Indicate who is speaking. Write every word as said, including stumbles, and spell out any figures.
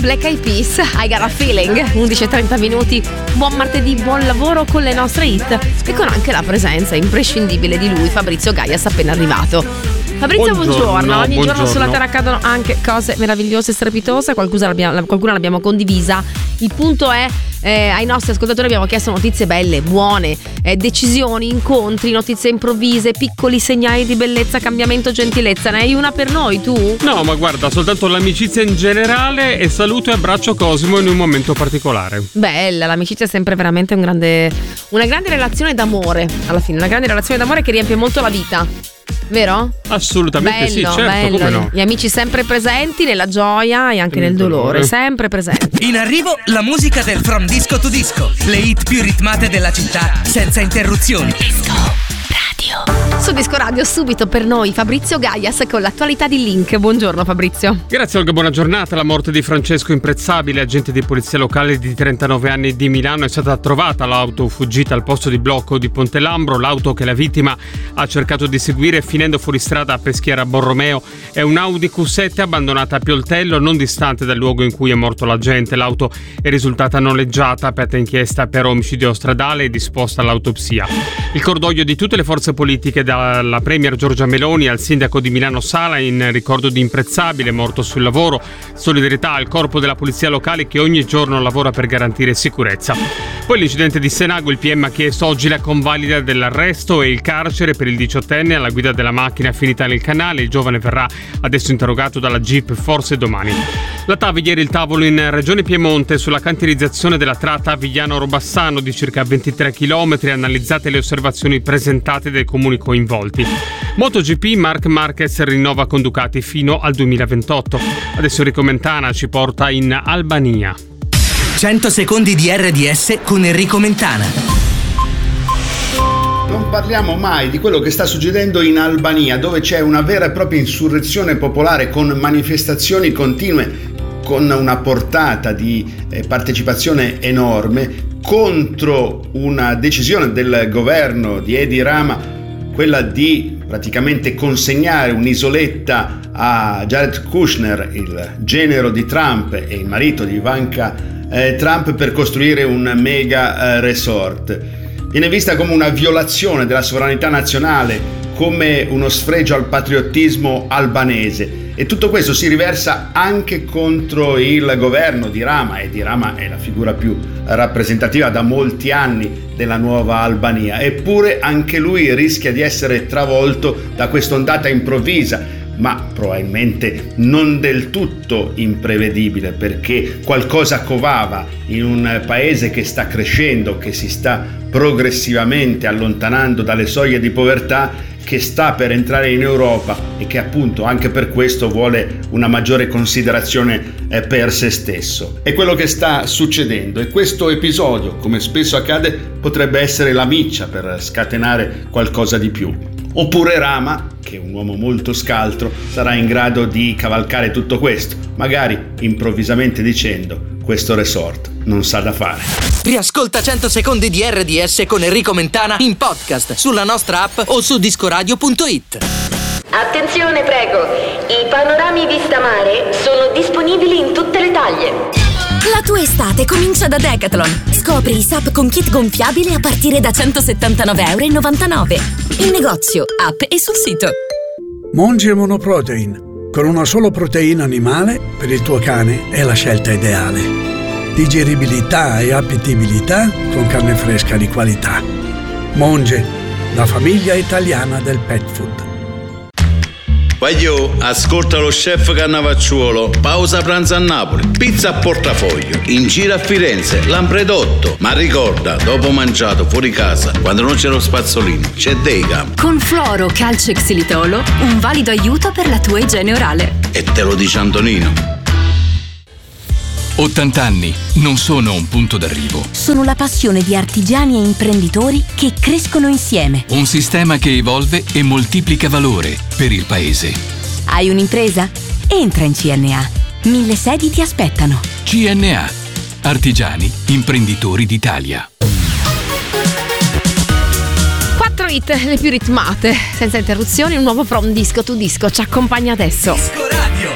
Speaker 1: Black Eyed Peas, I Got a Feeling. undici e trenta minuti, buon martedì, buon lavoro con le nostre hit e con anche la presenza imprescindibile di lui, Fabrizio Gaias, appena arrivato. Fabrizio, buongiorno. buongiorno. Ogni buongiorno. giorno sulla Terra accadono anche cose meravigliose e strepitose. Qualcuno l'abbiamo, qualcuna l'abbiamo condivisa. Il punto è, eh, ai nostri ascoltatori abbiamo chiesto notizie belle, buone, eh, decisioni, incontri, notizie improvvise, piccoli segnali di bellezza, cambiamento, gentilezza. Ne hai una per noi, tu?
Speaker 2: No, ma guarda, soltanto l'amicizia in generale e saluto e abbraccio Cosimo in un momento particolare.
Speaker 1: Bella, l'amicizia è sempre veramente un grande, una grande relazione d'amore, alla fine, una grande relazione d'amore che riempie molto la vita. Vero?
Speaker 2: Assolutamente
Speaker 1: bello,
Speaker 2: sì, certo,
Speaker 1: bello.
Speaker 2: come no.
Speaker 1: Gli amici sempre presenti nella gioia e anche nel dolore, dolore, sempre presenti.
Speaker 3: In arrivo la musica del From Disco to Disco, le hit più ritmate della città, senza interruzioni. Disco Radio.
Speaker 1: Su Disco Radio subito per noi Fabrizio Gaias con l'attualità di Link. Buongiorno Fabrizio.
Speaker 2: Grazie Olga, buona giornata. La morte di Francesco Imprezzabile, agente di polizia locale di trentanove anni di Milano. È stata trovata l'auto fuggita al posto di blocco di Ponte Lambro. L'auto che la vittima ha cercato di seguire finendo fuori strada a Peschiera Borromeo è un Audi Q sette abbandonata a Pioltello, non distante dal luogo in cui è morto l'agente. L'auto è risultata noleggiata, aperta inchiesta per omicidio stradale e disposta all'autopsia. Il cordoglio di tutte le forze politiche, dalla premier Giorgia Meloni al sindaco di Milano Sala, in ricordo di Imprezzabile morto sul lavoro. Solidarietà al corpo della polizia locale che ogni giorno lavora per garantire sicurezza. Poi l'incidente di Senago, il P M ha chiesto oggi la convalida dell'arresto e il carcere per il diciottenne alla guida della macchina finita nel canale. Il giovane verrà adesso interrogato dalla G I P, forse domani. La TAV ieri il tavolo in Regione Piemonte sulla cantierizzazione della tratta Vigliano-Robassano di circa ventitré chilometri, analizzate le osservazioni presentate dai comuni coinvolti. MotoGP, Marc Marquez rinnova con Ducati fino al duemilaventotto. Adesso Enrico Mentana ci porta in Albania.
Speaker 3: cento secondi di R D S con Enrico Mentana.
Speaker 4: Non parliamo mai di quello che sta succedendo in Albania, dove c'è una vera e propria insurrezione popolare con manifestazioni continue, con una portata di partecipazione enorme contro una decisione del governo di Edi Rama, quella di praticamente consegnare un'isoletta a Jared Kushner, il genero di Trump e il marito di Ivanka eh, Trump, per costruire un mega eh, resort. Viene vista come una violazione della sovranità nazionale, come uno sfregio al patriottismo albanese, e tutto questo si riversa anche contro il governo di Rama, e di Rama è la figura più rappresentativa da molti anni della nuova Albania. Eppure anche lui rischia di essere travolto da quest'ondata improvvisa, ma probabilmente non del tutto imprevedibile, perché qualcosa covava in un paese che sta crescendo, che si sta progressivamente allontanando dalle soglie di povertà, che sta per entrare in Europa e che appunto anche per questo vuole una maggiore considerazione per se stesso. È quello che sta succedendo, e questo episodio, come spesso accade, potrebbe essere la miccia per scatenare qualcosa di più. Oppure Rama, che è un uomo molto scaltro, sarà in grado di cavalcare tutto questo, magari improvvisamente dicendo: questo resort non sa da fare.
Speaker 3: Riascolta cento secondi di R D S con Enrico Mentana in podcast sulla nostra app o su discoradio punto it.
Speaker 5: Attenzione, prego, i panorami vista mare sono disponibili in tutte le taglie.
Speaker 6: La tua estate comincia da Decathlon. Scopri i S U P con kit gonfiabile a partire da centosettantanove virgola novantanove euro. In negozio, app e sul sito.
Speaker 7: Monge Monoprotein. Con una sola proteina animale, per il tuo cane è la scelta ideale. Digeribilità e appetibilità con carne fresca di qualità. Monge, la famiglia italiana del pet food.
Speaker 8: Voglio, ascolta lo chef Cannavacciuolo. Pausa pranzo a Napoli, pizza a portafoglio, in giro a Firenze, Lampredotto. Ma ricorda, dopo mangiato fuori casa, quando non c'è lo spazzolino, c'è Deicam.
Speaker 6: Con Fluoro Calcio e Xilitolo, un valido aiuto per la tua igiene orale.
Speaker 8: E te lo dice Antonino.
Speaker 9: ottanta anni non sono un punto d'arrivo.
Speaker 6: Sono la passione di artigiani e imprenditori che crescono insieme.
Speaker 9: Un sistema che evolve e moltiplica valore per il paese.
Speaker 6: Hai un'impresa? Entra in C N A. Mille sedi ti aspettano.
Speaker 9: C N A. Artigiani, imprenditori d'Italia.
Speaker 1: Quattro hit, le più ritmate, senza interruzioni. Un nuovo From Disco to Disco ci accompagna adesso.
Speaker 3: Disco Radio.